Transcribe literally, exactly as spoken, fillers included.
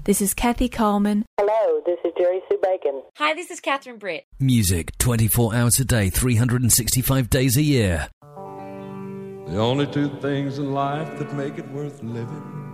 This is Kathy Coleman. Hello, this is Jerry Sue Bacon. Hi, this is Catherine Britt. Music twenty-four hours a day, three hundred sixty-five days a year. The only two things in life that make it worth living